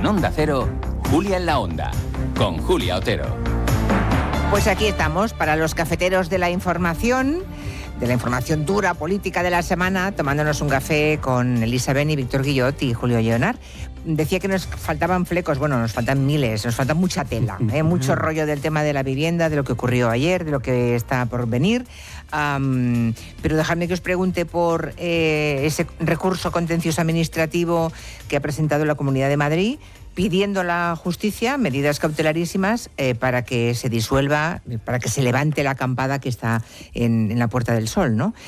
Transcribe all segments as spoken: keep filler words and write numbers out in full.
En Onda Cero, Julia en la Onda, con Julia Otero. Pues aquí estamos, para los cafeteros de la información, de la información dura, política de la semana, tomándonos un café con Elisa Beni, Víctor Guillot y Julio Lleonar. Decía que nos faltaban flecos, bueno, nos faltan miles, nos falta mucha tela, ¿eh? mucho rollo del tema de la vivienda, de lo que ocurrió ayer, de lo que está por venir. Um, pero dejadme que os pregunte por eh, ese recurso contencioso administrativo que ha presentado la Comunidad de Madrid, pidiendo a la justicia medidas cautelarísimas eh, para que se disuelva, para que se levante la acampada que está en, en la Puerta del Sol, ¿no?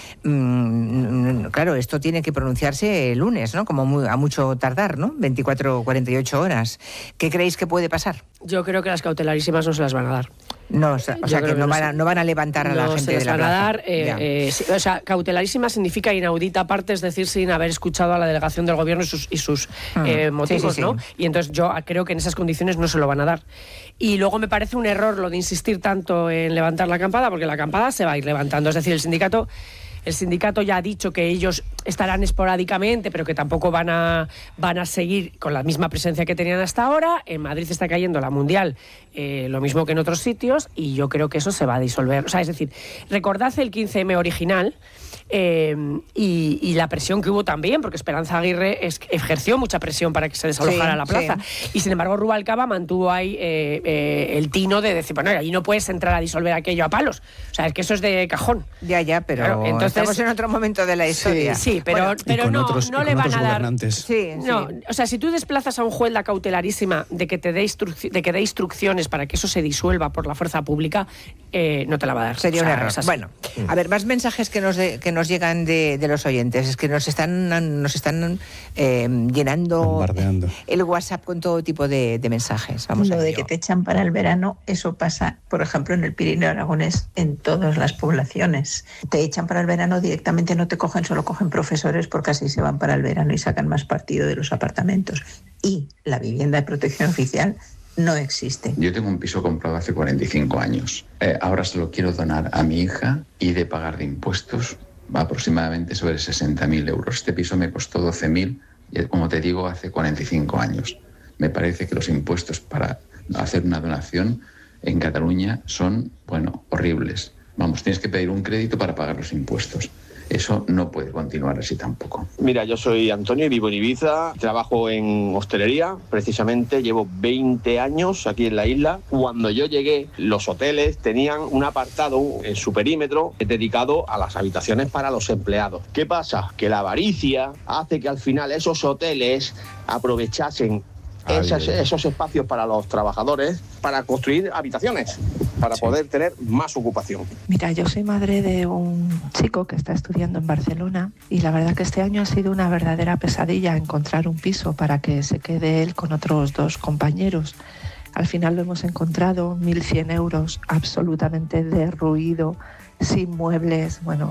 Mm, claro, esto tiene que pronunciarse el lunes, ¿no? Como muy, a mucho tardar, ¿no? veinticuatro, cuarenta y ocho horas. ¿Qué creéis que puede pasar? Yo creo que las cautelarísimas no se las van a dar. No, o sea, o sea que, que no, no, van a, no van a levantar a la no gente se de la van a dar, eh, eh, sí, o sea, cautelarísima significa inaudita parte, es decir, sin haber escuchado a la delegación del gobierno y sus, y sus hmm. eh, motivos, sí, sí, ¿no? Sí. Y entonces yo creo que en esas condiciones no se lo van a dar. Y luego me parece un error lo de insistir tanto en levantar la acampada, porque la acampada se va a ir levantando. Es decir, el sindicato... El sindicato ya ha dicho que ellos estarán esporádicamente, pero que tampoco van a, van a seguir con la misma presencia que tenían hasta ahora. En Madrid está cayendo la Mundial, eh, lo mismo que en otros sitios, y yo creo que eso se va a disolver. O sea, es decir, recordad el quince eme original eh, y, y la presión que hubo también, porque Esperanza Aguirre es, ejerció mucha presión para que se desalojara sí, la plaza. Sí. Y sin embargo, Rubalcaba mantuvo ahí eh, eh, el tino de decir, bueno, ahí no puedes entrar a disolver aquello a palos. O sea, es que eso es de cajón. Ya, ya, pero claro, entonces, estamos en otro momento de la historia. Sí, sí pero, bueno, pero no, otros, no le van a dar... Sí, no, sí. O sea, si tú desplazas a un juez la cautelarísima de que te dé instruc- de que dé instrucciones para que eso se disuelva por la fuerza pública, eh, no te la va a dar. Sería o sea, un error. Bueno, a ver, más mensajes que nos, de, que nos llegan de, de los oyentes. Es que nos están, nos están eh, llenando el WhatsApp con todo tipo de, de mensajes. Vamos Lo a de ello. que te echan para el verano, eso pasa, por ejemplo, en el Pirineo Aragonés, en todas las poblaciones. Te echan para el verano directamente, no te cogen, solo cogen profesores porque así se van para el verano y sacan más partido de los apartamentos. Y la vivienda de protección oficial no existe. Yo tengo un piso comprado hace cuarenta y cinco años. Eh, ahora se lo quiero donar a mi hija y de pagar de impuestos aproximadamente sobre sesenta mil euros. Este piso me costó doce mil, como te digo, hace cuarenta y cinco años. Me parece que los impuestos para hacer una donación en Cataluña son, bueno, horribles. Vamos, tienes que pedir un crédito para pagar los impuestos. Eso no puede continuar así tampoco. Mira, yo soy Antonio y vivo en Ibiza, trabajo en hostelería, precisamente llevo veinte años aquí en la isla. Cuando yo llegué, los hoteles tenían un apartado en su perímetro dedicado a las habitaciones para los empleados. ¿Qué pasa? Que la avaricia hace que al final esos hoteles aprovechasen Esos, esos espacios para los trabajadores para construir habitaciones, para sí. poder tener más ocupación. Mira, yo soy madre de un chico que está estudiando en Barcelona y la verdad que este año ha sido una verdadera pesadilla encontrar un piso para que se quede él con otros dos compañeros. Al final lo hemos encontrado, mil cien euros, absolutamente derruido, sin muebles, bueno...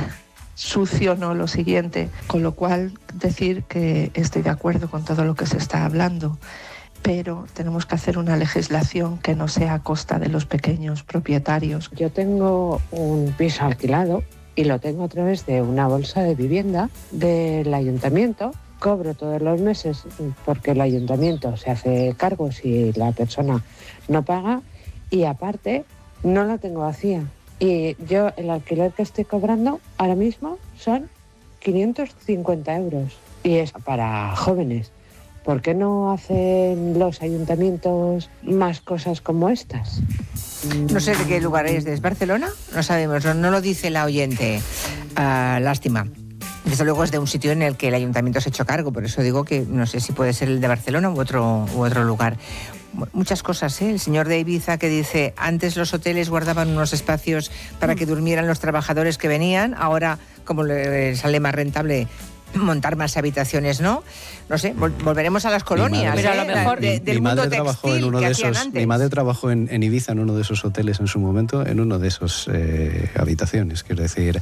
sucio, no lo siguiente, con lo cual decir que estoy de acuerdo con todo lo que se está hablando, pero tenemos que hacer una legislación que no sea a costa de los pequeños propietarios. Yo tengo un piso alquilado y lo tengo a través de una bolsa de vivienda del ayuntamiento. Cobro todos los meses porque el ayuntamiento se hace cargo si la persona no paga y aparte no la tengo vacía. Y yo el alquiler que estoy cobrando ahora mismo son quinientos cincuenta euros y es para jóvenes. ¿Por qué no hacen los ayuntamientos más cosas como estas? No sé de qué lugar es, ¿es Barcelona? No sabemos, no, no lo dice la oyente. Uh, lástima. Desde luego es de un sitio en el que el ayuntamiento se ha hecho cargo, por eso digo que no sé si puede ser el de Barcelona u otro, u otro lugar. Muchas cosas, ¿eh? El señor de Ibiza que dice, antes los hoteles guardaban unos espacios para que durmieran los trabajadores que venían, ahora como les sale más rentable montar más habitaciones, ¿no? No sé, vol- volveremos a las colonias, Pero ¿eh? a lo mejor de, del mi mundo madre trabajó textil en uno que de hacían esos. antes. Mi madre trabajó en, en Ibiza, en uno de esos hoteles en su momento, en uno de esos eh, habitaciones. Quiero decir,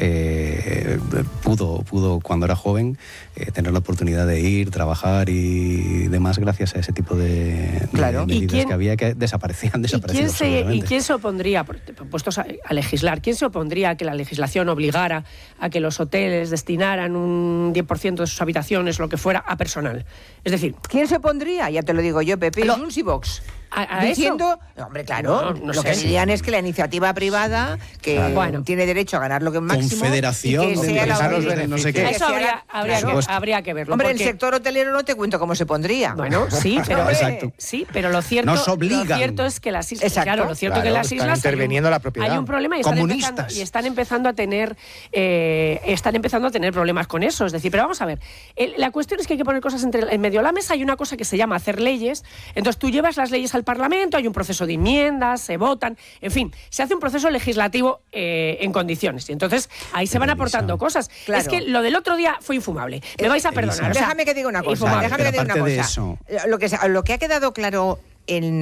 eh, pudo, pudo cuando era joven eh, tener la oportunidad de ir, trabajar y demás gracias a ese tipo de, claro. de medidas quién, que había que desaparecían, desaparecían. ¿Y quién, se, ¿Y quién se opondría, puestos a, a legislar, quién se opondría a que la legislación obligara a que los hoteles destinaran un un diez por ciento de sus habitaciones, lo que fuera, a personal. Es decir... ¿Quién se opondría? Ya te lo digo yo, Pepe, Lo- Junts y Vox. ¿A, a Diciendo, eso? hombre, claro, No, no lo sé. que dirían es que la iniciativa privada, que Claro. Bueno. tiene derecho a ganar lo que máximo, Confederación y que de sea la empresarios única- de no sé qué. que Eso sea habría, la- habría, claro. que, habría que verlo. Hombre, porque- el sector hotelero no te cuento cómo se pondría. Bueno, sí, pero, Hombre, Exacto. sí, pero lo cierto, Nos obligan. lo cierto es que las islas, Exacto. claro, lo cierto Claro, que las están islas interviniendo hay un, la propiedad. hay un problema y están, Comunistas. empezando, y están empezando a tener eh, están empezando a tener problemas con eso. Es decir, pero vamos a ver, el- la cuestión es que hay que poner cosas entre, en medio de la mesa. Hay una cosa que se llama hacer leyes. Entonces tú llevas las leyes al Parlamento, hay un proceso de enmiendas, se votan, en fin, se hace un proceso legislativo eh, en condiciones. Y entonces ahí se van Elisa. aportando cosas. Claro. Es que lo del otro día fue infumable. Me vais a Elisa. perdonar. o sea, Déjame que diga una cosa. infumable. Déjame que pero diga una aparte de cosa. eso- Lo que, se- lo que ha quedado claro en